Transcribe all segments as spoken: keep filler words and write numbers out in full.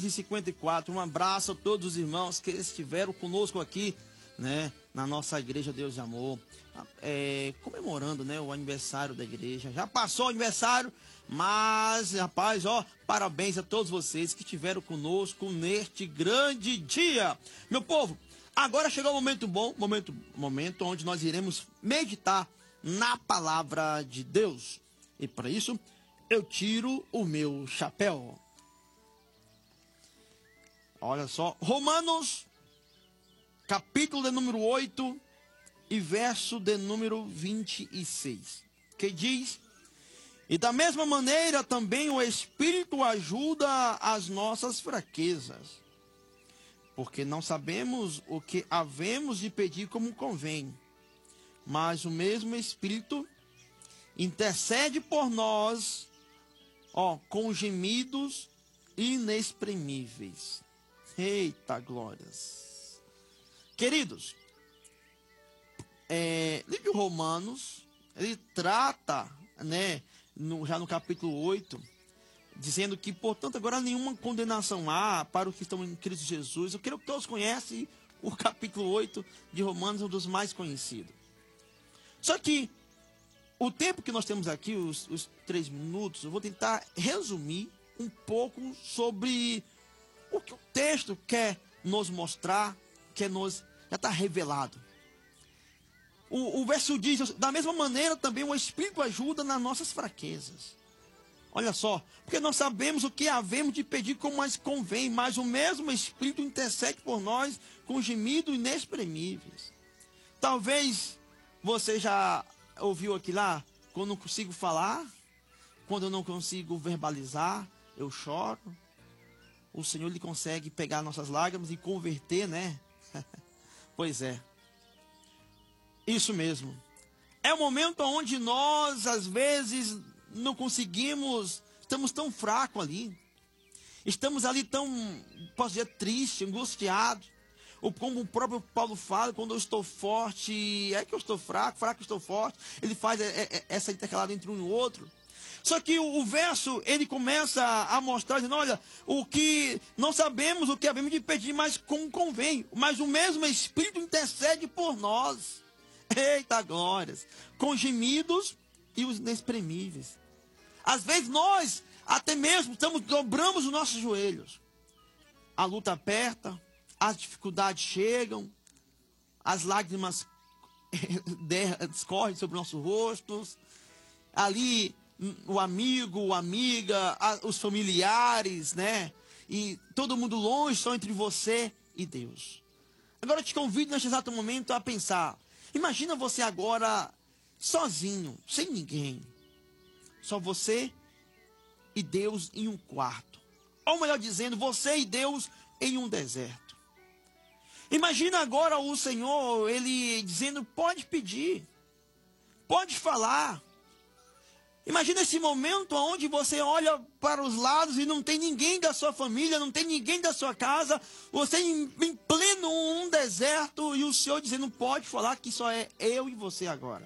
e cinquenta e quatro. Um abraço a todos os irmãos que estiveram conosco aqui, né, na nossa igreja Deus de Amor, é, comemorando, né, o aniversário da igreja. Já passou o aniversário, mas, rapaz, ó, parabéns a todos vocês que estiveram conosco neste grande dia. Meu povo, agora chegou o momento bom, momento, momento onde nós iremos meditar na palavra de Deus. E para isso, eu tiro o meu chapéu. Olha só, Romanos, capítulo de número oito e verso de número vinte e seis, que diz: e da mesma maneira também o Espírito ajuda as nossas fraquezas, porque não sabemos o que havemos de pedir como convém, mas o mesmo Espírito intercede por nós, ó, com gemidos inexprimíveis. Eita glórias! Queridos, é, livro de Romanos, ele trata, né, no, já no capítulo oito, dizendo que, portanto, agora nenhuma condenação há para os que estão em Cristo Jesus. Eu creio que todos conhecem o capítulo oito de Romanos, um dos mais conhecidos. Só que o tempo que nós temos aqui, os, os três minutos, eu vou tentar resumir um pouco sobre o que o texto quer nos mostrar, quer nos, já está revelado. O, o verso diz: da mesma maneira também o Espírito ajuda nas nossas fraquezas. Olha só, porque nós sabemos o que havemos de pedir como mais convém, mas o mesmo Espírito intercede por nós com gemidos inexprimíveis. Talvez você já ouviu aqui lá, quando eu não consigo falar, quando eu não consigo verbalizar, eu choro. O Senhor, Ele consegue pegar nossas lágrimas e converter, né? Pois é. Isso mesmo. É o momento onde nós, às vezes, não conseguimos, estamos tão fracos ali. Estamos ali tão, posso dizer, triste, angustiado. Ou como o próprio Paulo fala, quando eu estou forte, é que eu estou fraco, fraco estou forte. Ele faz essa intercalada entre um e o outro. Só que o, o verso, ele começa a mostrar, dizendo: olha, o que não sabemos o que havemos de pedir, mas como convém. Mas o mesmo Espírito intercede por nós. Eita glórias! Com gemidos e os inexprimíveis. Às vezes nós, até mesmo, estamos, dobramos os nossos joelhos. A luta aperta, as dificuldades chegam, as lágrimas escorrem sobre nossos rostos. Ali o amigo, a amiga, os familiares, né? E todo mundo longe, só entre você e Deus. Agora eu te convido neste exato momento a pensar. Imagina você agora sozinho, sem ninguém. Só você e Deus em um quarto. Ou melhor dizendo, você e Deus em um deserto. Imagina agora o Senhor, Ele dizendo: pode pedir, pode falar. Imagina esse momento onde você olha para os lados e não tem ninguém da sua família, não tem ninguém da sua casa, você em, em pleno um deserto e o Senhor dizendo: pode falar, que só é eu e você agora.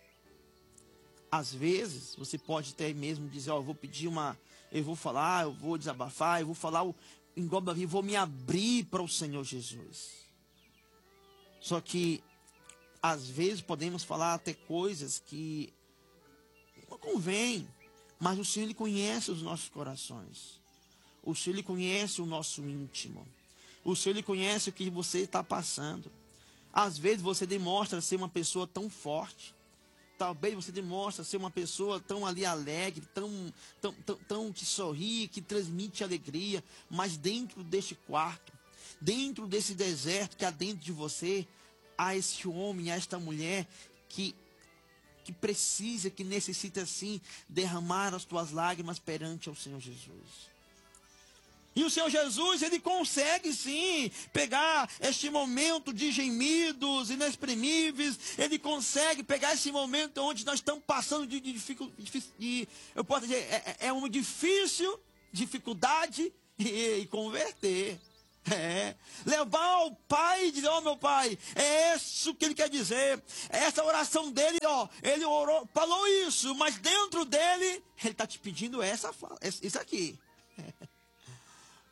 Às vezes você pode até mesmo dizer: ó, eu vou pedir uma, eu vou falar, eu vou desabafar, eu vou falar, igual Davi, vou me abrir para o Senhor Jesus. Só que às vezes podemos falar até coisas que não convém, mas o Senhor, Ele conhece os nossos corações. O Senhor, Ele conhece o nosso íntimo. O Senhor, Ele conhece o que você está passando. Às vezes você demonstra ser uma pessoa tão forte. Talvez você demonstra ser uma pessoa tão ali alegre, tão, tão, tão, tão que sorri, que transmite alegria. Mas dentro deste quarto, dentro desse deserto que há dentro de você, há esse homem, há esta mulher que que precisa, que necessita sim derramar as tuas lágrimas perante ao Senhor Jesus. E o Senhor Jesus, Ele consegue sim pegar este momento de gemidos inexprimíveis, Ele consegue pegar esse momento onde nós estamos passando de, de dificuldade, eu posso dizer, é, é uma difícil dificuldade e, e converter. É, levar ao pai e dizer: ó, meu pai, é isso que ele quer dizer. Essa oração dele, ó, ele orou, falou isso, mas dentro dele, ele está te pedindo essa, isso aqui.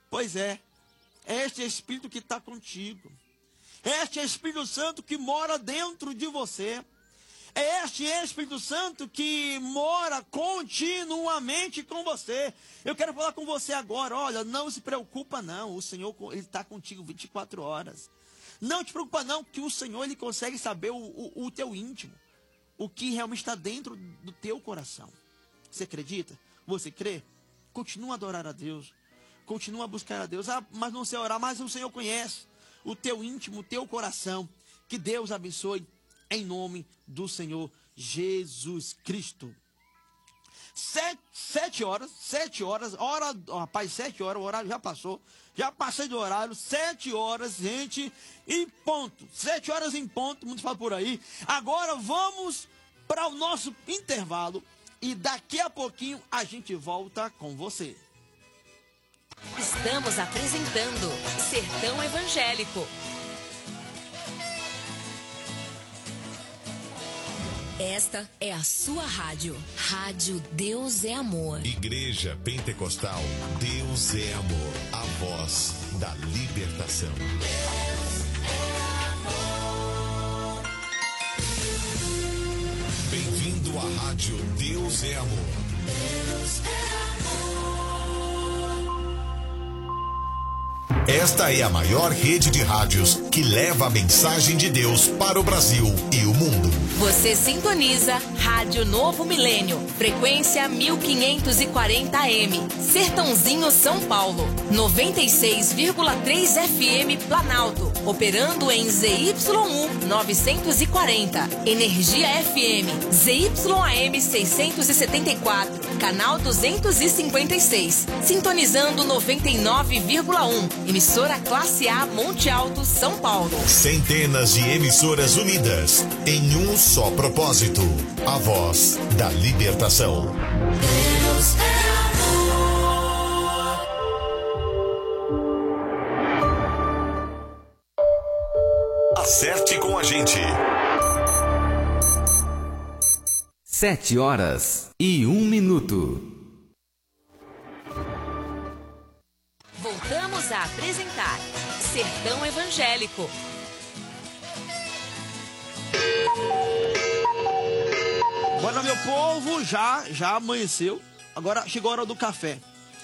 Pois é, este Espírito que está contigo. Este Espírito Santo que mora dentro de você. É este Espírito Santo que mora continuamente com você. Eu quero falar com você agora. Olha, não se preocupa não. O Senhor ele está contigo vinte e quatro horas. Não te preocupa não, que o Senhor ele consegue saber o, o, o teu íntimo. O que realmente está dentro do teu coração. Você acredita? Você crê? Continua a adorar a Deus. Continua a buscar a Deus. Ah, mas não sei orar, mas o Senhor conhece o teu íntimo, o teu coração. Que Deus abençoe em nome do Senhor Jesus Cristo. Sete, sete horas, sete horas, hora, oh, rapaz, sete horas, o horário já passou, já passei do horário, sete horas, gente, em ponto, sete horas em ponto, muitos falam por aí. Agora vamos para o nosso intervalo e daqui a pouquinho a gente volta com você. Estamos apresentando Sertão Evangélico. Esta é a sua rádio. Rádio Deus é Amor. Igreja Pentecostal Deus é Amor. A voz da libertação. Deus é amor. Bem-vindo à rádio Deus é Amor. Deus é amor. Esta é a maior rede de rádios que leva a mensagem de Deus para o Brasil e o mundo. Você sintoniza Rádio Novo Milênio, frequência mil quinhentos e quarenta A M, Sertãozinho, São Paulo, noventa e seis vírgula três F M Planalto, operando em Z Y um novecentos e quarenta, Energia F M, Z Y A M seiscentos e setenta e quatro, canal duzentos e cinquenta e seis, sintonizando noventa e nove vírgula um, emissora Classe A Monte Alto, São Paulo. Centenas de emissoras unidas em um só propósito, a voz da libertação. Deus é amor. Acerte com a gente. Sete horas e um minuto. Voltamos a apresentar Sertão Evangélico. Bora, meu povo, já, já amanheceu. Agora chegou a hora do café.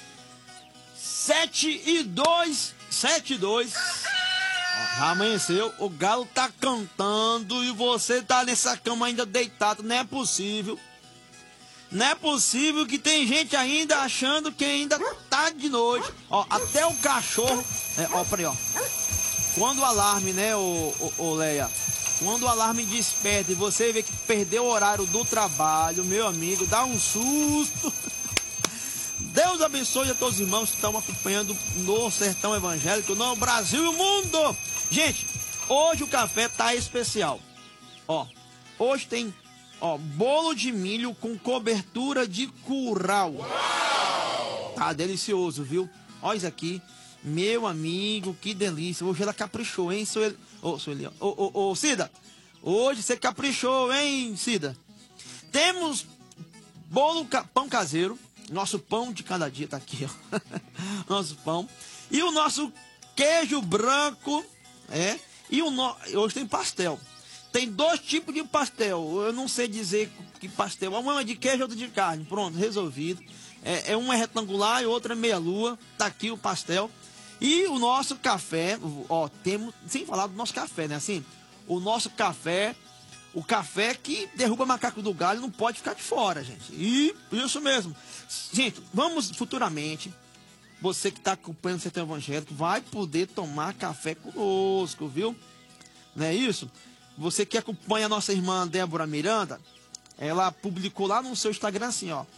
Sete e dois, sete e dois. Ó, já amanheceu, o galo tá cantando e você tá nessa cama ainda deitado. Não é possível. Não é possível que tem gente ainda achando que ainda tá de noite. Ó, até o cachorro. É, ó, peraí, ó. Quando o alarme, né, ô, ô, ô Leia? Quando o alarme desperta e você vê que perdeu o horário do trabalho, meu amigo, dá um susto. Deus abençoe a todos os irmãos que estão acompanhando no Sertão Evangélico, no Brasil e o mundo. Gente, hoje o café tá especial. Ó, hoje tem, ó, bolo de milho com cobertura de curral. Uau! Tá delicioso, viu? Olha isso aqui. Meu amigo, que delícia. Hoje ela caprichou, hein, Sueli? Ô, Sueli, ô, ô, ô, Cida. Hoje você caprichou, hein, Cida? Temos bolo, pão caseiro. Nosso pão de cada dia tá aqui, ó. Nosso pão. E o nosso queijo branco, é. E o no... hoje tem pastel. Tem dois tipos de pastel. Eu não sei dizer que pastel. Um é de queijo, outro de carne. Pronto, resolvido. É, é um é retangular e outro é meia-lua. Tá aqui o pastel. E o nosso café, ó, temos, sem falar do nosso café, né? Assim, o nosso café, o café que derruba macaco do galho não pode ficar de fora, gente. E isso mesmo. Gente, vamos futuramente, você que está acompanhando o Sertão Evangélico, vai poder tomar café conosco, viu? Não é isso? Você que acompanha a nossa irmã Débora Miranda, ela publicou lá no seu Instagram assim, ó.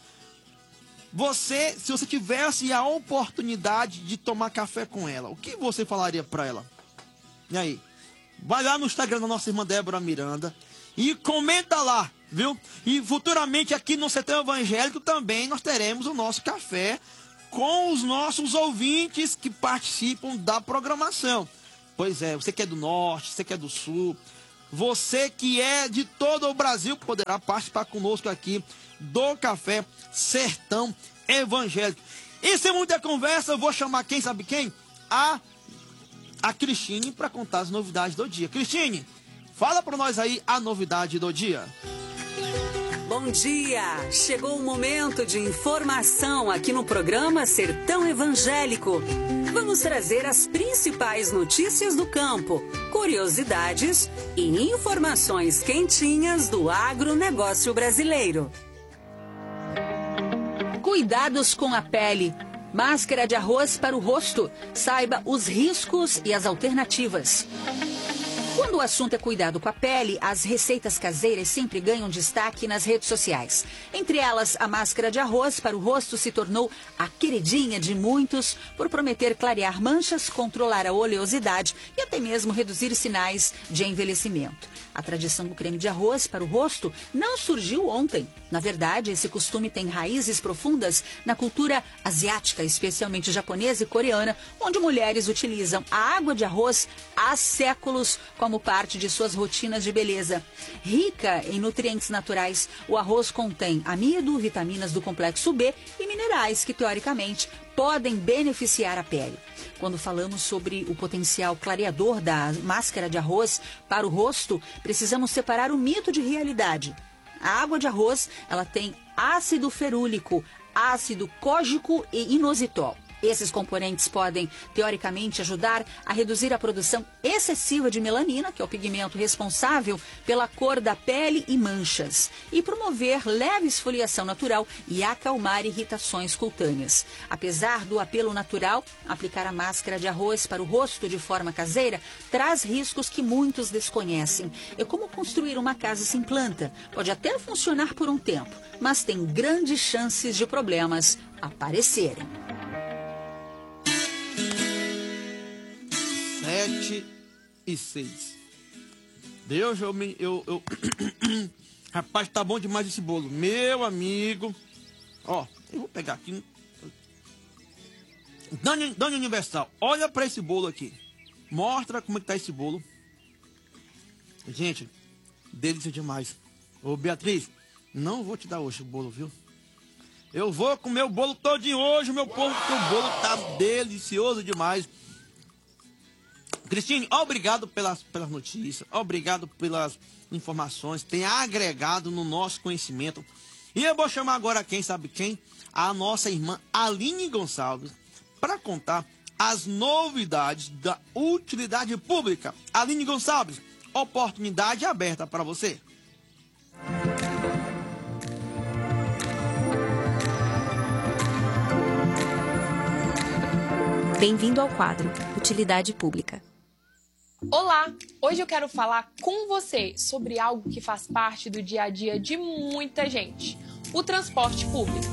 Você, se você tivesse a oportunidade de tomar café com ela, o que você falaria para ela? E aí? Vai lá no Instagram da nossa irmã Débora Miranda e comenta lá, viu? E futuramente aqui no Sertão Evangélico também nós teremos o nosso café com os nossos ouvintes que participam da programação. Pois é, você que é do norte, você que é do sul, você que é de todo o Brasil poderá participar conosco aqui do Café Sertão Evangélico. E sem muita conversa, eu vou chamar quem sabe quem? A, a Cristine para contar as novidades do dia. Cristine, fala para nós aí a novidade do dia. Bom dia! Chegou o momento de informação aqui no programa Sertão Evangélico. Vamos trazer as principais notícias do campo, curiosidades e informações quentinhas do agronegócio brasileiro. Cuidados com a pele. Máscara de arroz para o rosto. Saiba os riscos e as alternativas. Quando o assunto é cuidado com a pele, as receitas caseiras sempre ganham destaque nas redes sociais. Entre elas, a máscara de arroz para o rosto se tornou a queridinha de muitos por prometer clarear manchas, controlar a oleosidade e até mesmo reduzir sinais de envelhecimento. A tradição do creme de arroz para o rosto não surgiu ontem. Na verdade, esse costume tem raízes profundas na cultura asiática, especialmente japonesa e coreana, onde mulheres utilizam a água de arroz há séculos como parte de suas rotinas de beleza. Rica em nutrientes naturais, o arroz contém amido, vitaminas do complexo B e minerais que, teoricamente, podem beneficiar a pele. Quando falamos sobre o potencial clareador da máscara de arroz para o rosto, precisamos separar o mito de realidade. A água de arroz, ela tem ácido ferúlico, ácido cógico e inositol. Esses componentes podem, teoricamente, ajudar a reduzir a produção excessiva de melanina, que é o pigmento responsável pela cor da pele e manchas, e promover leve esfoliação natural e acalmar irritações cutâneas. Apesar do apelo natural, aplicar a máscara de arroz para o rosto de forma caseira traz riscos que muitos desconhecem. É como construir uma casa sem planta. Pode até funcionar por um tempo, mas tem grandes chances de problemas aparecerem. Sete e seis. Deus, eu me. Eu, eu... Rapaz, tá bom demais esse bolo. Meu amigo. Ó, eu vou pegar aqui. Dani, Dani Universal, olha pra esse bolo aqui. Mostra como é que tá esse bolo. Gente, delícia demais. Ô, Beatriz, não vou te dar hoje o bolo, viu? Eu vou comer o bolo todinho hoje, meu povo, porque o bolo tá delicioso demais. Cristine, obrigado pelas, pelas notícias, obrigado pelas informações, tem agregado no nosso conhecimento. E eu vou chamar agora quem sabe quem? A nossa irmã Aline Gonçalves, para contar as novidades da utilidade pública. Aline Gonçalves, oportunidade aberta para você. Bem-vindo ao quadro Utilidade Pública. Olá! Hoje eu quero falar com você sobre algo que faz parte do dia a dia de muita gente: o transporte público.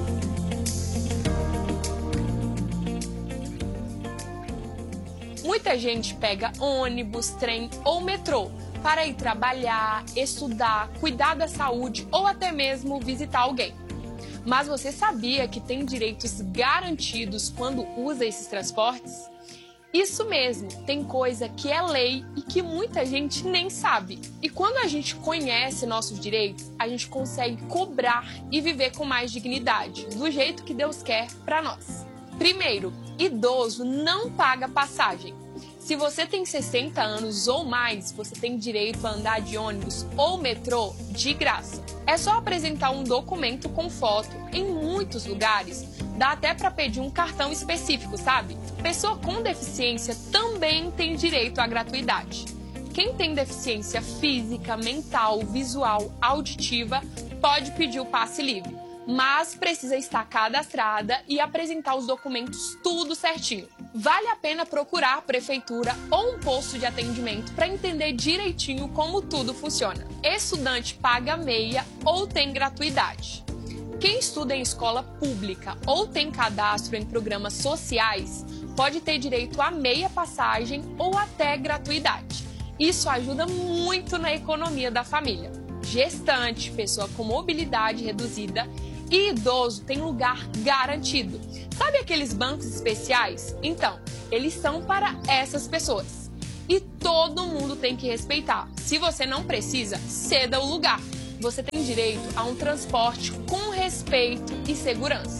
Muita gente pega ônibus, trem ou metrô para ir trabalhar, estudar, cuidar da saúde ou até mesmo visitar alguém. Mas você sabia que tem direitos garantidos quando usa esses transportes? Isso mesmo, tem coisa que é lei e que muita gente nem sabe. E quando a gente conhece nossos direitos, a gente consegue cobrar e viver com mais dignidade, do jeito que Deus quer para nós. Primeiro, idoso não paga passagem. Se você tem sessenta anos ou mais, você tem direito a andar de ônibus ou metrô de graça. É só apresentar um documento com foto. Em muitos lugares, dá até para pedir um cartão específico, sabe? Pessoa com deficiência também tem direito à gratuidade. Quem tem deficiência física, mental, visual, auditiva, pode pedir o passe livre, mas precisa estar cadastrada e apresentar os documentos tudo certinho. Vale a pena procurar a prefeitura ou um posto de atendimento para entender direitinho como tudo funciona. Estudante paga meia ou tem gratuidade. Quem estuda em escola pública ou tem cadastro em programas sociais pode ter direito a meia passagem ou até gratuidade. Isso ajuda muito na economia da família. Gestante, pessoa com mobilidade reduzida e idoso tem lugar garantido. Sabe aqueles bancos especiais? Então, eles são para essas pessoas. E todo mundo tem que respeitar. Se você não precisa, ceda o lugar. Você tem direito a um transporte com respeito e segurança.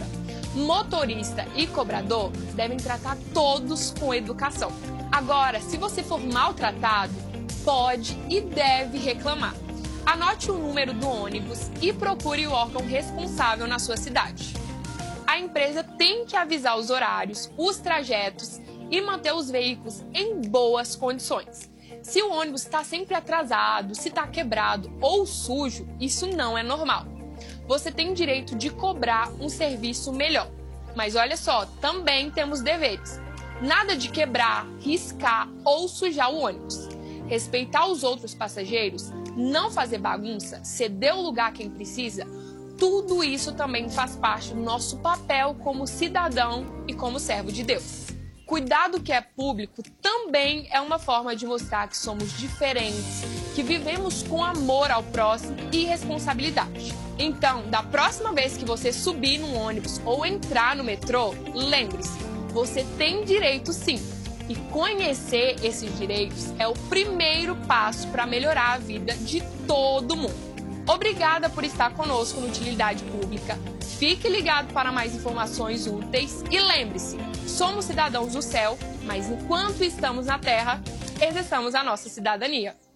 Motorista e cobrador devem tratar todos com educação. Agora, se você for maltratado, pode e deve reclamar. Anote o número do ônibus e procure o órgão responsável na sua cidade. A empresa tem que avisar os horários, os trajetos e manter os veículos em boas condições. Se o ônibus está sempre atrasado, se está quebrado ou sujo, isso não é normal. Você tem direito de cobrar um serviço melhor. Mas olha só, também temos deveres. Nada de quebrar, riscar ou sujar o ônibus. Respeitar os outros passageiros, não fazer bagunça, ceder o lugar a quem precisa, tudo isso também faz parte do nosso papel como cidadão e como servo de Deus. Cuidar do que é público também é uma forma de mostrar que somos diferentes, que vivemos com amor ao próximo e responsabilidade. Então, da próxima vez que você subir num ônibus ou entrar no metrô, lembre-se, você tem direito sim. E conhecer esses direitos é o primeiro passo para melhorar a vida de todo mundo. Obrigada por estar conosco no Utilidade Pública. Fique ligado para mais informações úteis e lembre-se, somos cidadãos do céu, mas enquanto estamos na terra, exerçamos a nossa cidadania.